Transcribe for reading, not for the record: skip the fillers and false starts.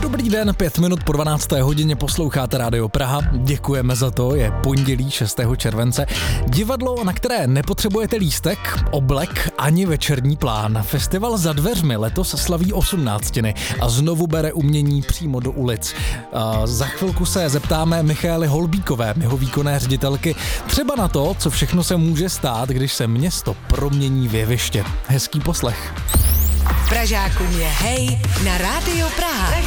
Dobrý den, 5 minut po 12. hodině posloucháte Rádio Praha. Děkujeme za to, je pondělí 6. července. Divadlo, na které nepotřebujete lístek, oblek ani večerní plán. Festival Za dveřmi letos slaví 18 a znovu bere umění přímo do ulic. Za chvilku se zeptáme Michaely Holbíkové, jeho výkonné ředitelky, třeba na to, co všechno se může stát, když se město promění v jeviště. Hezký poslech. Pražákům je hej na Rádio Praha.